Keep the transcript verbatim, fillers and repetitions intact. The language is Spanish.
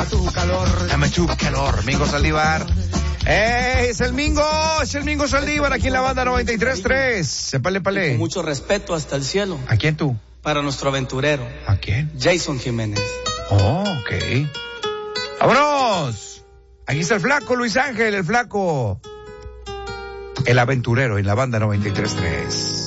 tu calor. Dame tu calor, Mingo Saldívar. ¡Eh! Es el Mingo, es el Mingo Saldívar aquí en la banda noventa y tres punto tres. Sepale, pale. Con mucho respeto hasta el cielo. ¿A quién tú? Para nuestro aventurero. ¿A quién? Jason Jiménez. Oh, ok. ¡Vámonos! Aquí está el flaco, Luis Ángel, el flaco. El aventurero en la banda noventa y tres punto tres.